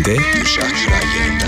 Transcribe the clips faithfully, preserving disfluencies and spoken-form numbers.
Eksen'de Gülşah Güray yayında.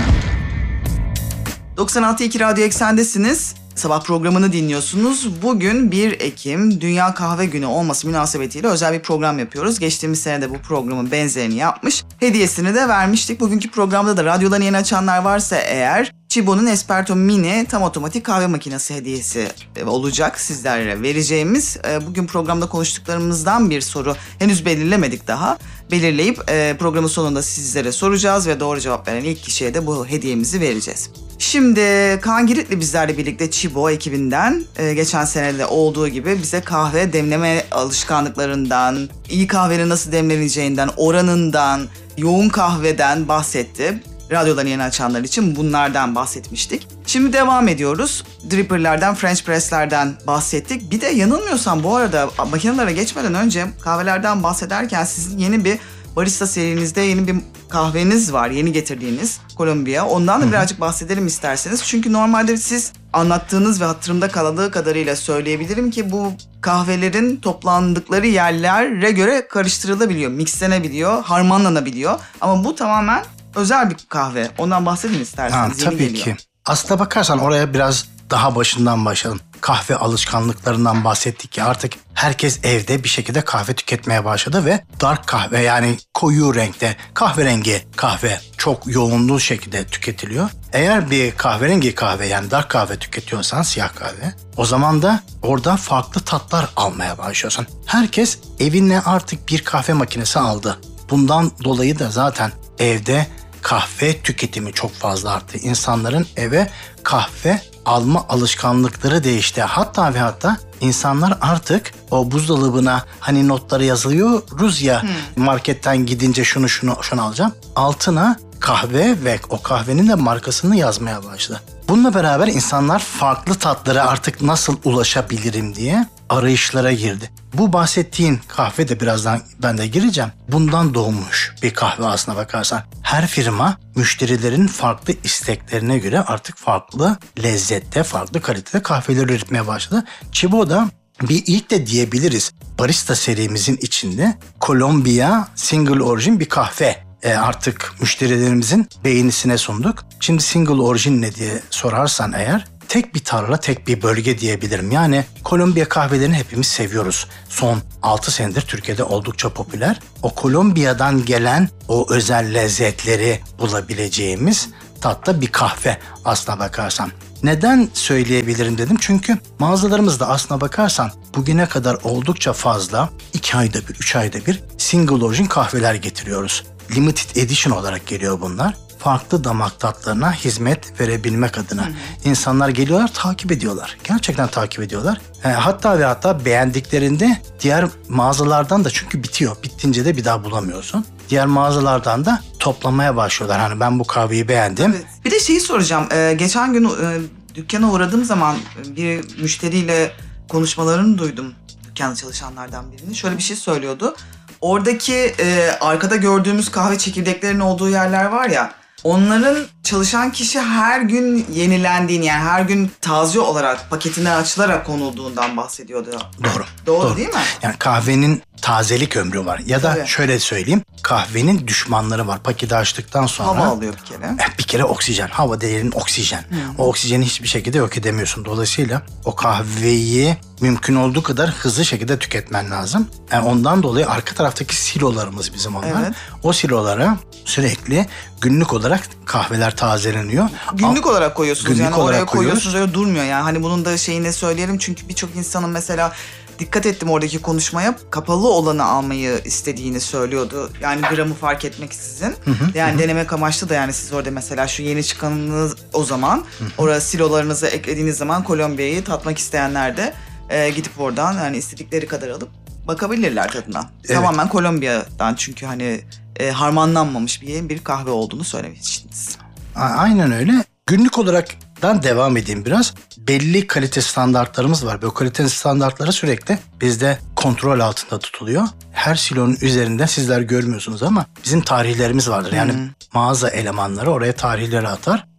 doksan altı nokta iki Radyo Eksen'desiniz. Sabah programını dinliyorsunuz. Bugün bir Ekim Dünya Kahve Günü olması münasebetiyle özel bir program yapıyoruz. Geçtiğimiz sene de bu programın benzerini yapmış. Hediyesini de vermiştik. Bugünkü programda da radyolarını yeni açanlar varsa eğer Chibo'nun Espresso Mini tam otomatik kahve makinesi hediyesi olacak sizlere vereceğimiz. Bugün programda konuştuklarımızdan bir soru henüz belirlemedik daha. Belirleyip programın sonunda sizlere soracağız ve doğru cevap veren ilk kişiye de bu hediyemizi vereceğiz. Şimdi Kaan Giritli bizlerle birlikte Chibo ekibinden e, geçen senede olduğu gibi bize kahve demleme alışkanlıklarından, iyi kahvenin nasıl demleneceğinden, oranından, yoğun kahveden bahsetti. Radyolarını yeni açanlar için bunlardan bahsetmiştik. Şimdi devam ediyoruz. Dripper'lerden, French press'lerden bahsettik. Bir de yanılmıyorsam bu arada makinelere geçmeden önce kahvelerden bahsederken sizin yeni bir barista serinizde yeni bir kahveniz var. Yeni getirdiğiniz Kolombiya. Ondan da birazcık bahsedelim isterseniz. Çünkü normalde siz anlattığınız ve hatırımda kaldığı kadarıyla söyleyebilirim ki bu kahvelerin toplandıkları yerlere göre karıştırılabiliyor, mixlenebiliyor, harmanlanabiliyor. Ama bu tamamen özel bir kahve. Ondan bahsedin isterseniz. Ha, tabii geliyor. Ki. Aslına bakarsan oraya biraz daha başından başlayalım. Kahve alışkanlıklarından bahsettik ya, artık herkes evde bir şekilde kahve tüketmeye başladı ve dark kahve, yani koyu renkte kahverengi kahve çok yoğunluğu şekilde tüketiliyor. Eğer bir kahverengi kahve, yani dark kahve tüketiyorsan, siyah kahve, o zaman da orada farklı tatlar almaya başlıyorsun. Herkes evine artık bir kahve makinesi aldı. Bundan dolayı da zaten evde kahve tüketimi çok fazla arttı. İnsanların eve kahve alma alışkanlıkları değişti. Hatta ve hatta insanlar artık o buzdolabına hani notları yazılıyoruz ya, hmm. marketten gidince şunu şunu şunu alacağım. Altına kahve ve o kahvenin de markasını yazmaya başladı. Bununla beraber insanlar farklı tatlara artık nasıl ulaşabilirim diye arayışlara girdi. Bu bahsettiğin kahve de birazdan ben de gireceğim. Bundan doğmuş bir kahve aslına bakarsan. Her firma müşterilerin farklı isteklerine göre artık farklı lezzette, farklı kalitede kahveler üretmeye başladı. Chibo da bir ilk de diyebiliriz. Barista serimizin içinde Kolombiya Single Origin bir kahve E artık müşterilerimizin beğenisine sunduk. Şimdi single origin ne diye sorarsan eğer, tek bir tarla, tek bir bölge diyebilirim. Yani Kolombiya kahvelerini hepimiz seviyoruz. Son altı senedir Türkiye'de oldukça popüler. O Kolombiya'dan gelen o özel lezzetleri bulabileceğimiz tatlı bir kahve aslına bakarsan. Neden söyleyebilirim dedim? Çünkü mağazalarımızda aslına bakarsan bugüne kadar oldukça fazla iki ayda bir, üç ayda bir single origin kahveler getiriyoruz. Limited edition olarak geliyor bunlar. Farklı damak tatlarına hizmet verebilmek adına. Hı hı. İnsanlar geliyorlar, takip ediyorlar. Gerçekten takip ediyorlar. E, hatta ve hatta beğendiklerinde diğer mağazalardan da, çünkü bitiyor. Bittince de bir daha bulamıyorsun. Diğer mağazalardan da toplamaya başlıyorlar. Hani ben bu kahveyi beğendim. Evet. Bir de şeyi soracağım. Ee, geçen gün e, dükkana uğradığım zaman bir müşteriyle konuşmalarını duydum. Dükkanda çalışanlardan birinin. Şöyle bir şey söylüyordu. Oradaki e, arkada gördüğümüz kahve çekirdeklerinin olduğu yerler var ya, onların çalışan kişi her gün yenilendiğini, yani her gün taze olarak paketinden açılarak konulduğundan bahsediyordu. Doğru. Doğru, Doğru. değil mi? Yani kahvenin tazelik ömrü var. Ya da Tabii. şöyle söyleyeyim, kahvenin düşmanları var. Paketi açtıktan sonra hava alıyor bir kere. Bir kere oksijen. Hava değerinin oksijen. Hmm. O oksijeni hiçbir şekilde yok edemiyorsun. Dolayısıyla o kahveyi mümkün olduğu kadar hızlı şekilde tüketmen lazım. Yani ondan dolayı arka taraftaki silolarımız bizim onlar. Evet. O silolara sürekli günlük olarak kahveler tazeleniyor. Günlük Al, olarak koyuyorsunuz. Günlük yani oraya koyuyorsunuz, öyle durmuyor yani. Hani bunun da şeyini söyleyelim, çünkü birçok insanın mesela dikkat ettim oradaki konuşmaya, kapalı olanı almayı istediğini söylüyordu. Yani gramı fark etmeksizin. Hı hı, yani hı. denemek amaçlı da, yani siz orada mesela şu yeni çıkanınız o zaman hı hı. oraya silolarınızı eklediğiniz zaman Kolombiya'yı tatmak isteyenler de e, gidip oradan yani istedikleri kadar alıp bakabilirler tadına. Evet. Tamamen Kolombiya'dan, çünkü hani e, harmanlanmamış bir bir kahve olduğunu söylemiştiniz. Aynen öyle. Günlük olarak dan devam edeyim biraz. Belli kalite standartlarımız var. Bu kalite standartları sürekli bizde kontrol altında tutuluyor. Her silonun üzerinde sizler görmüyorsunuz ama bizim tarihlerimiz vardır. Yani hmm. mağaza elemanları oraya tarihleri atar.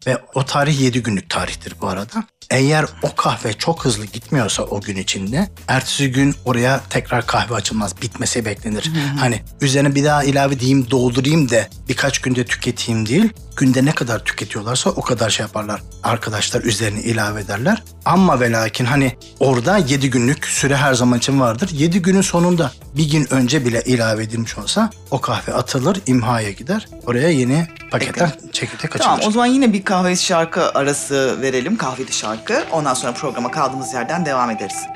ve o tarih yedi günlük tarihtir bu arada. Eğer o kahve çok hızlı gitmiyorsa o gün içinde, ertesi gün oraya tekrar kahve açılmaz, bitmesi beklenir. Hı hı. Hani üzerine bir daha ilave edeyim, doldurayım da birkaç günde tüketeyim değil, günde ne kadar tüketiyorlarsa o kadar şey yaparlar. Arkadaşlar üzerine ilave ederler. Ama ve lakin hani orada yedi günlük süre her zaman için vardır. yedi günün sonunda bir gün önce bile ilave edilmiş olsa o kahve atılır, imhaya gider. Oraya yeni paketten çekirdek açılır. Tamam, o zaman yine bir kahve şarkı arası verelim. Kahveli şarkı. Ondan sonra programa kaldığımız yerden devam ederiz.